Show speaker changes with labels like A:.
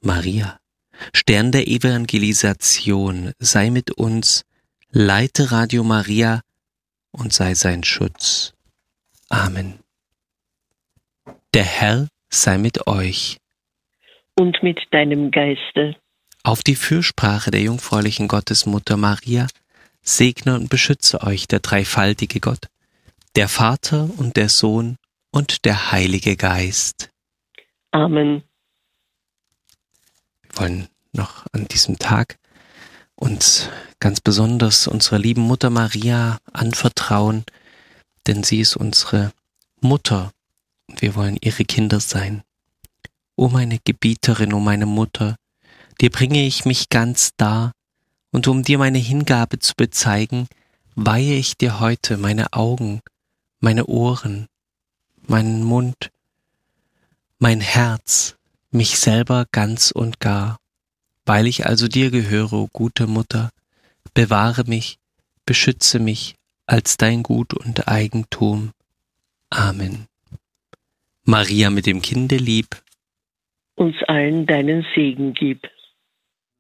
A: Maria, Stern der Evangelisation, sei mit uns, leite Radio Maria und sei sein Schutz. Amen. Der Herr sei mit euch.
B: Und mit deinem Geiste.
A: Auf die Fürsprache der jungfräulichen Gottesmutter Maria segne und beschütze euch der dreifaltige Gott, der Vater und der Sohn und der Heilige Geist.
B: Amen.
A: Wir wollen noch an diesem Tag uns ganz besonders unserer lieben Mutter Maria anvertrauen, denn sie ist unsere Mutter und wir wollen ihre Kinder sein. O meine Gebieterin, o meine Mutter, dir bringe ich mich ganz dar, und um dir meine Hingabe zu bezeigen, weihe ich dir heute meine Augen, meine Ohren, meinen Mund, mein Herz, mich selber ganz und gar. Weil ich also dir gehöre, o gute Mutter, bewahre mich, beschütze mich als dein Gut und Eigentum. Amen. Maria mit dem Kinde lieb,
B: Uns allen deinen Segen gib.